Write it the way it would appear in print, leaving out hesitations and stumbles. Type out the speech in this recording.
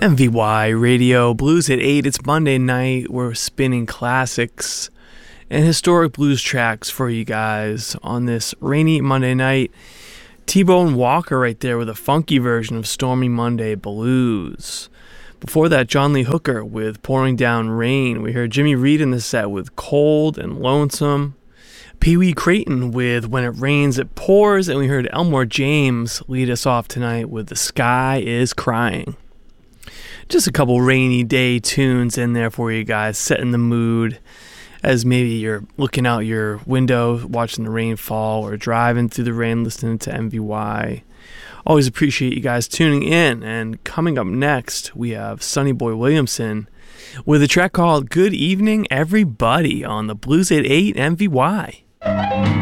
MVY Radio, Blues at 8. It's Monday night. We're spinning classics and historic blues tracks for you guys on this rainy Monday night. T-Bone Walker right there with a funky version of Stormy Monday Blues. Before that, John Lee Hooker with Pouring Down Rain. We heard Jimmy Reed in the set with Cold and Lonesome. Pee Wee Creighton with When It Rains, It Pours. And we heard Elmore James lead us off tonight with The Sky Is Crying. Just a couple rainy day tunes in there for you guys, setting the mood as maybe you're looking out your window, watching the rain fall, or driving through the rain, listening to MVY. Always appreciate you guys tuning in. And coming up next, we have Sonny Boy Williamson with a track called Good Evening Everybody on the Blues at 8 MVY.